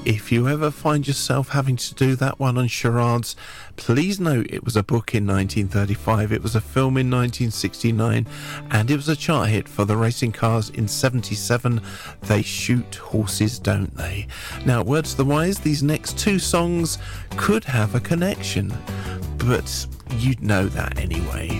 If you ever find yourself having to do that one on charades, please note it was a book in 1935, it was a film in 1969, and it was a chart hit for the racing cars in 77. They shoot horses, don't they? Now, words to the wise, these next two songs could have a connection, but you'd know that anyway.